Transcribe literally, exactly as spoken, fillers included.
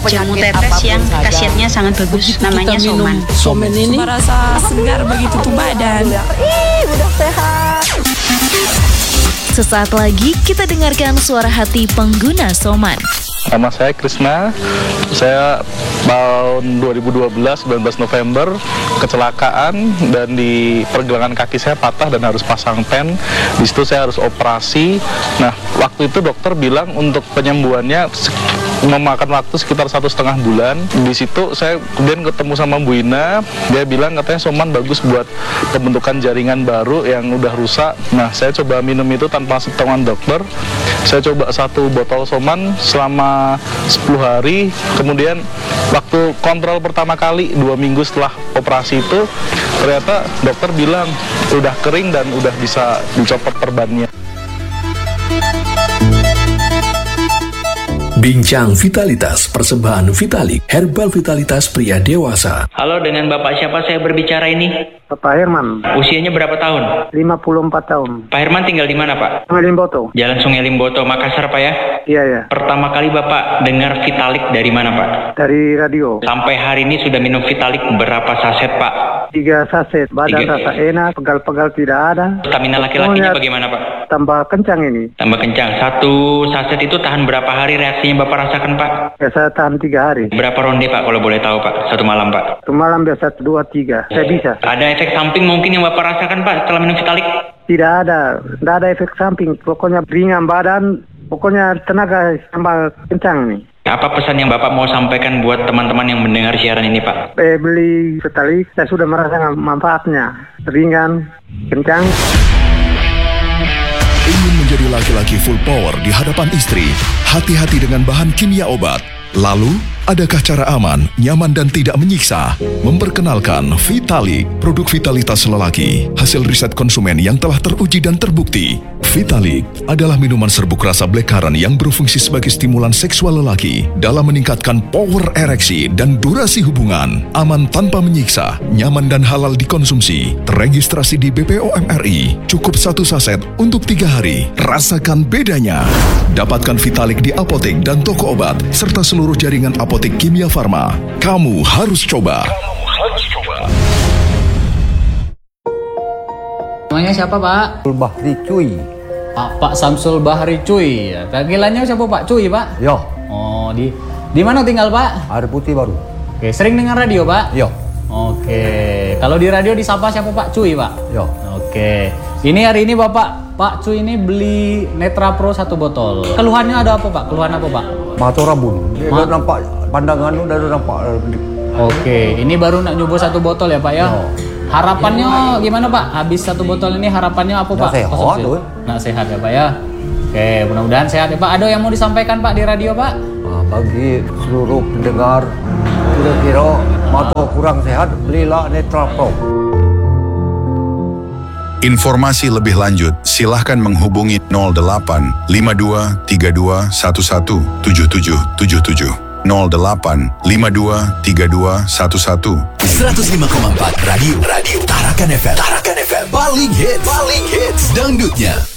jamu tetes yang khasiatnya sangat bagus, namanya Soman. Soman ini merasa segar begitu tuh badan. Ih, udah sehat. Sesaat lagi kita dengarkan suara hati pengguna Soman. Nama saya Krisna, saya tahun dua ribu dua belas, sembilan belas November, kecelakaan dan di pergelangan kaki saya patah dan harus pasang pen. Di situ saya harus operasi. Nah, waktu itu dokter bilang untuk penyembuhannya memakan waktu sekitar satu setengah bulan. Di situ saya kemudian ketemu sama Bu Ina, dia bilang katanya Soman bagus buat pembentukan jaringan baru yang udah rusak. Nah, saya coba minum itu tanpa sepengetahuan dokter. Saya coba satu botol Soman selama sepuluh hari, kemudian waktu kontrol pertama kali dua minggu setelah operasi itu ternyata dokter bilang udah kering dan udah bisa dicopot perbannya. Bincang Vitalitas, persembahan Vitalik, herbal vitalitas pria dewasa. Halo, dengan Bapak siapa saya berbicara ini? Bapak Herman. Usianya berapa tahun? lima puluh empat tahun. Pak Herman tinggal di mana, Pak? Sungai Limboto. Jalan Sungai Limboto, Makassar, Pak ya? Iya, ya. Pertama kali Bapak dengar Vitalik dari mana, Pak? Dari radio. Sampai hari ini sudah minum Vitalik berapa saset, Pak? Tiga saset. Badan Tiga. rasa enak, pegal-pegal tidak ada. Stamina laki-lakinya bagaimana, Pak? Tambah kencang ini. Tambah kencang. Satu saset itu tahan berapa hari reaksinya Bapak rasakan, Pak? Biasa tahan tiga hari. Berapa ronde, Pak, kalau boleh tahu, Pak? Satu malam, Pak? Satu malam biasa dua, tiga. Saya bisa. Ada efek samping mungkin yang Bapak rasakan, Pak, setelah minum Vitalik? Tidak ada. Tidak ada efek samping. Pokoknya ringan badan. Pokoknya tenaga tambah kencang nih. Apa pesan yang Bapak mau sampaikan buat teman-teman yang mendengar siaran ini, Pak? Eh, beli Vitalik, saya sudah merasakan manfaatnya. Ringan, kencang. Ingin menjadi laki-laki full power di hadapan istri? Hati-hati dengan bahan kimia obat. Lalu, adakah cara aman, nyaman dan tidak menyiksa? Memperkenalkan Vitalik, produk vitalitas lelaki, hasil riset konsumen yang telah teruji dan terbukti. Vitalik adalah minuman serbuk rasa blackcurrant yang berfungsi sebagai stimulan seksual lelaki dalam meningkatkan power ereksi dan durasi hubungan. Aman tanpa menyiksa, nyaman dan halal dikonsumsi. Terregistrasi di B P O M R I. Cukup satu saset untuk tiga hari. Rasakan bedanya. Dapatkan Vitalik di apotek dan toko obat serta seluruh jaringan apotek Kimia Farma. Kamu harus coba. Kamu harus coba. Namanya siapa, Pak? Bahri Cuy. Pak, Pak Samsul Bahri Cuy. Panggilannya siapa, Pak? Cuy, Pak? Yo. Oh, di di mana tinggal, Pak? Air Putih baru. Oke, sering dengar radio, Pak? Yo. Oke. Kalau di radio disapa siapa, Pak? Cuy, Pak? Yo. Oke. Ini hari ini Bapak Pak Cuy ini beli Netra Pro satu botol. Keluhannya ada apa, Pak? Keluhan apa, Pak? Mata rabun. Dia Ma udah nampak pandangan udah nampak. Oke, ini baru nak nyoba satu botol ya, Pak ya? Yo. Harapannya gimana, Pak? Habis satu botol ini harapannya apa, Pak? Nah, sehat, tuh. Nah, sehat ya, Pak ya. Oke, mudah-mudahan sehat ya, Pak. Ada yang mau disampaikan, Pak, di radio, Pak? Nah, bagi seluruh pendengar, kira-kira mata kurang sehat, belilah Netra Pro. Informasi lebih lanjut, silahkan menghubungi nol delapan lima dua tiga dua satu satu tujuh tujuh tujuh tujuh. nol delapan lima dua tiga dua satu satu. seratus lima koma empat Radio Radio Tarakan F M. Tarakan F M paling hits, paling hits dangdutnya.